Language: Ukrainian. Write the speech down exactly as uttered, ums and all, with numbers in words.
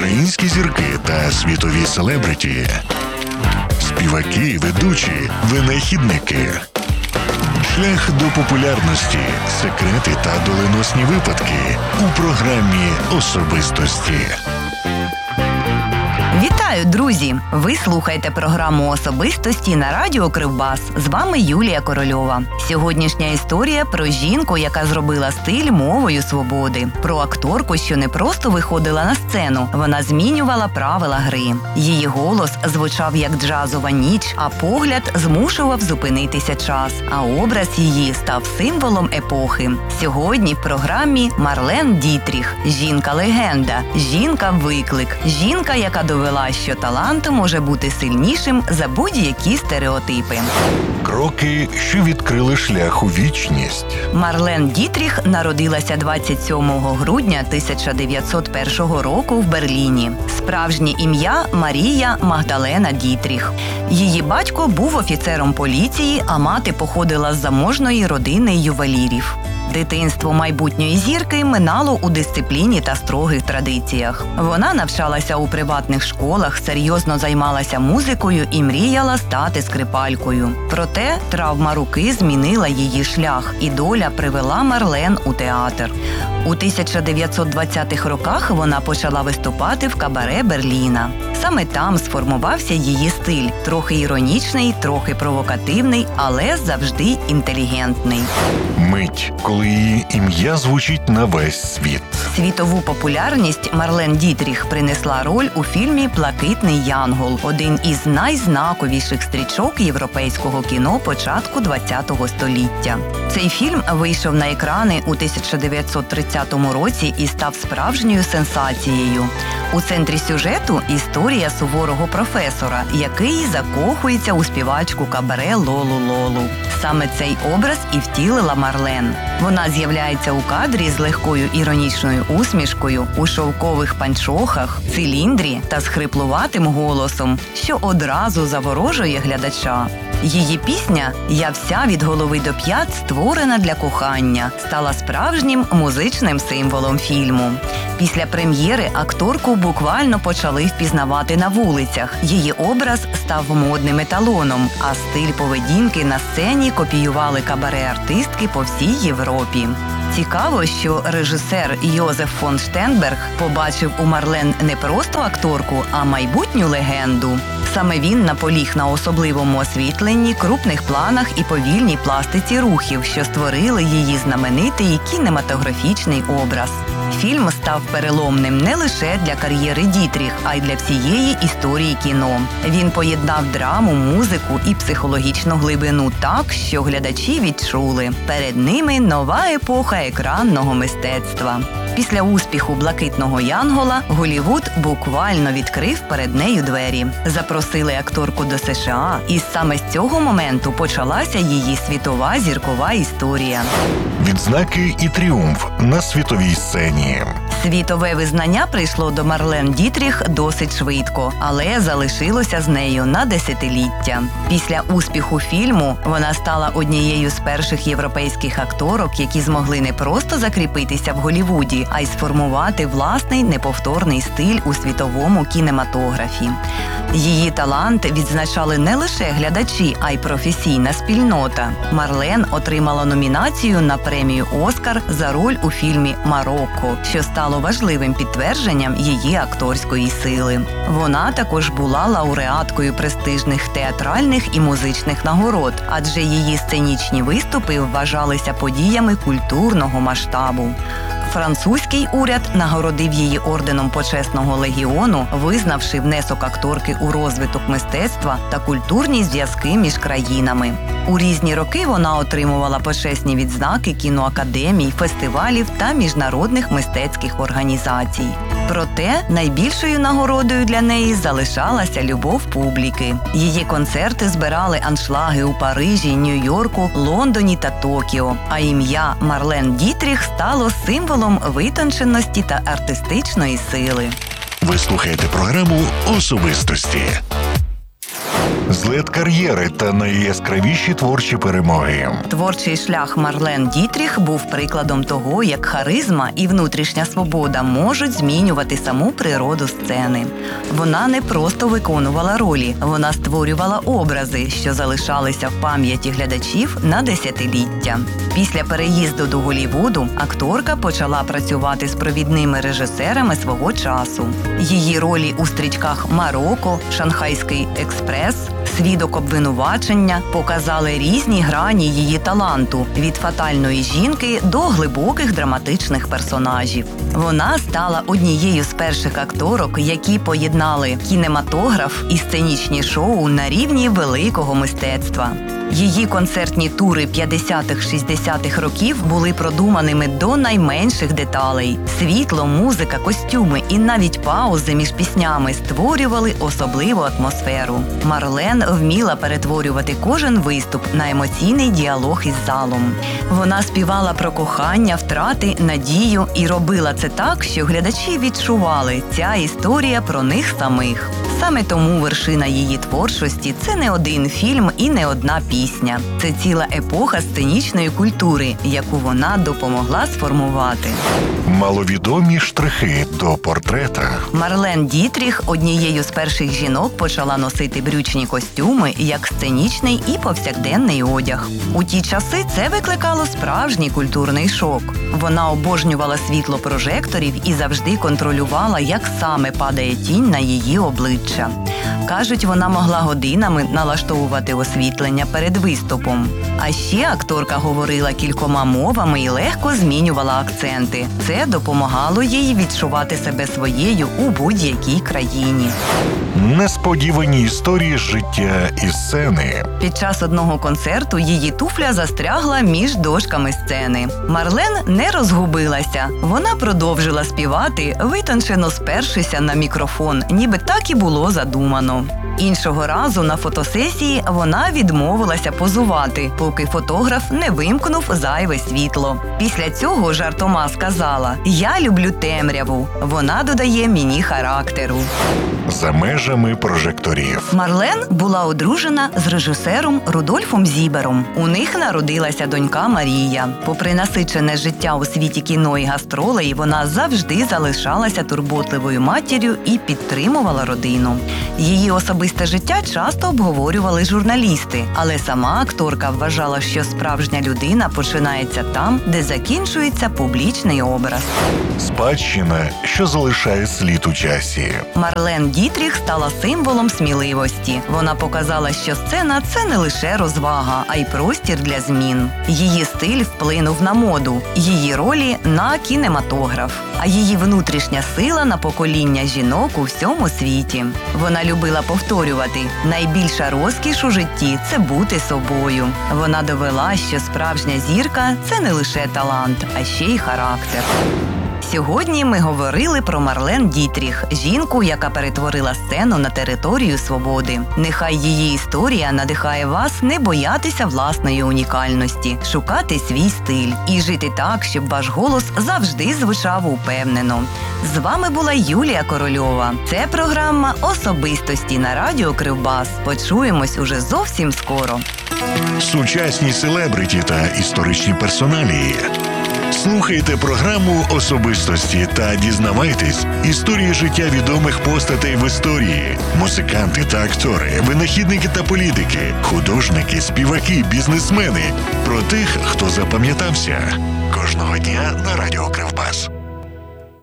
Українські зірки та світові селебриті. Співаки, ведучі, винахідники. Шлях до популярності, секрети та доленосні випадки у програмі «Особистості». Вітаю, друзі! Ви слухаєте програму «Особистості» на радіо Кривбас. З вами Юлія Корольова. Сьогоднішня історія про жінку, яка зробила стиль мовою свободи. Про акторку, що не просто виходила на сцену, вона змінювала правила гри. Її голос звучав як джазова ніч, а погляд змушував зупинитися час. А образ її став символом епохи. Сьогодні в програмі Марлен Дітріх. Жінка-легенда, жінка-виклик, жінка, яка довела, що талант може бути сильнішим за будь-які стереотипи. Кроки, що відкрили шлях у вічність. Марлен Дітріх народилася двадцять сьомого грудня тисяча дев'ятсот першого року в Берліні. Справжнє ім'я – Марія Магдалена Дітріх. Її батько був офіцером поліції, а мати походила з заможної родини ювелірів. Дитинство майбутньої зірки минало у дисципліні та строгих традиціях. Вона навчалася у приватних школах, серйозно займалася музикою і мріяла стати скрипалькою. Проте травма руки змінила її шлях, і доля привела Марлен у театр. У тисяча дев'ятсот двадцятих роках вона почала виступати в кабаре Берліна. Саме там сформувався її стиль – трохи іронічний, трохи провокативний, але завжди інтелігентний. Мить, коли її ім'я звучить на весь світ. Світову популярність Марлен Дітріх принесла роль у фільмі «Блакитний янгол» – один із найзнаковіших стрічок європейського кіно початку ХХ століття. Цей фільм вийшов на екрани у тисяча дев'ятсот тридцятому році і став справжньою сенсацією. У центрі сюжету – історія суворого професора, який закохується у співачку кабаре Лолу Лолу. Саме цей образ і втілила Марлен. Вона з'являється у кадрі з легкою іронічною усмішкою, у шовкових панчохах, циліндрі та з хриплуватим голосом, що одразу заворожує глядача. Її пісня «Я вся від голови до п'ят створена для кохання» стала справжнім музичним символом фільму. Після прем'єри акторку буквально почали впізнавати на вулицях. Її образ став модним еталоном, а стиль поведінки на сцені копіювали кабаре-артистки по всій Європі. Цікаво, що режисер Йозеф фон Штенберг побачив у Марлен не просто акторку, а майбутню легенду. Саме він наполіг на особливому освітленні, крупних планах і повільній пластиці рухів, що створили її знаменитий кінематографічний образ. Фільм став переломним не лише для кар'єри Дітріх, а й для всієї історії кіно. Він поєднав драму, музику і психологічну глибину так, що глядачі відчули – перед ними нова епоха екранного мистецтва. Після успіху «Блакитного янгола» Голлівуд буквально відкрив перед нею двері. Запросили акторку до США, і саме з цього моменту почалася її світова зіркова історія. Відзнаки і тріумф на світовій сцені. Світове визнання прийшло до Марлен Дітріх досить швидко, але залишилося з нею на десятиліття. Після успіху фільму вона стала однією з перших європейських акторок, які змогли не просто закріпитися в Голлівуді, а й сформувати власний неповторний стиль у світовому кінематографі. Її талант відзначали не лише глядачі, а й професійна спільнота. Марлен отримала номінацію на премію «Оскар» за роль у фільмі «Марокко», що стало важливим підтвердженням її акторської сили. Вона також була лауреаткою престижних театральних і музичних нагород, адже її сценічні виступи вважалися подіями культурного масштабу. Французький уряд нагородив її орденом Почесного легіону, визнавши внесок акторки у розвиток мистецтва та культурні зв'язки між країнами. У різні роки вона отримувала почесні відзнаки кіноакадемій, фестивалів та міжнародних мистецьких організацій. Проте найбільшою нагородою для неї залишалася любов публіки. Її концерти збирали аншлаги у Парижі, Нью-Йорку, Лондоні та Токіо, а ім'я Марлен Дітріх стало символом витонченості та артистичної сили. Ви слухаєте програму «Особистості». злет кар'єри та найяскравіші творчі перемоги. Творчий шлях Марлен Дітріх був прикладом того, як харизма і внутрішня свобода можуть змінювати саму природу сцени. Вона не просто виконувала ролі, вона створювала образи, що залишалися в пам'яті глядачів на десятиліття. Після переїзду до Голлівуду акторка почала працювати з провідними режисерами свого часу. Її ролі у стрічках «Марокко», «Шанхайський експрес», «Свідок обвинувачення» показали різні грані її таланту – від фатальної жінки до глибоких драматичних персонажів. Вона стала однією з перших акторок, які поєднали кінематограф і сценічні шоу на рівні великого мистецтва. Її концертні тури п'ятдесятих-шістдесятих років були продуманими до найменших деталей. Світло, музика, костюми і навіть паузи між піснями створювали особливу атмосферу. Марлен вміла перетворювати кожен виступ на емоційний діалог із залом. Вона співала про кохання, втрати, надію і робила це так, що глядачі відчували – ця історія про них самих. Саме тому вершина її творчості – це не один фільм і не одна пісня. Це ціла епоха сценічної культури, яку вона допомогла сформувати. Маловідомі штрихи до портрета. Марлен Дітріх однією з перших жінок почала носити брючні костюми як сценічний і повсякденний одяг. У ті часи це викликало справжній культурний шок. Вона обожнювала світло прожекторів і завжди контролювала, як саме падає тінь на її обличчя. Кажуть, вона могла годинами налаштовувати освітлення перед виступом. А ще акторка говорила кількома мовами і легко змінювала акценти. Це допомагало їй відчувати себе своєю у будь-якій країні. Несподівані історії з життя і сцени. Під час одного концерту її туфля застрягла між дошками сцени. Марлен не розгубилася. Вона продовжила співати, витончено спершися на мікрофон, ніби так і було задумано. Іншого разу на фотосесії вона відмовилася позувати, поки фотограф не вимкнув зайве світло. Після цього жартома сказала: «Я люблю темряву, вона додає мені характеру». За межами прожекторів. Марлен була одружена з режисером Рудольфом Зібером. У них народилася донька Марія. Попри насичене життя у світі кіно і гастролей, вона завжди залишалася турботливою матір'ю і підтримувала родину. Її особисте життя часто обговорювали журналісти, але сама акторка вважала, що справжня людина починається там, де закінчується публічний образ. Спадщина, що залишає слід у часі. Марлен Дітріх стала символом сміливості. Вона показала, що сцена – це не лише розвага, а й простір для змін. Її стиль вплинув на моду, її ролі – на кінематограф, а її внутрішня сила – на покоління жінок у всьому світі. Вона любила повторювати: найбільша розкіш у житті – це бути собою. Вона довела, що справжня зірка – це не лише талант, а ще й характер. Сьогодні ми говорили про Марлен Дітріх, жінку, яка перетворила сцену на територію свободи. Нехай її історія надихає вас не боятися власної унікальності, шукати свій стиль і жити так, щоб ваш голос завжди звучав упевнено. З вами була Юлія Корольова. Це програма «Особистості» на радіо Кривбас. Почуємось уже зовсім скоро. Сучасні селебриті та історичні персоналії. Слухайте програму «Особистості» та дізнавайтесь історії життя відомих постатей в історії. Музиканти та актори, винахідники та політики, художники, співаки, бізнесмени. Про тих, хто запам'ятався. Кожного дня на радіо Кривбас.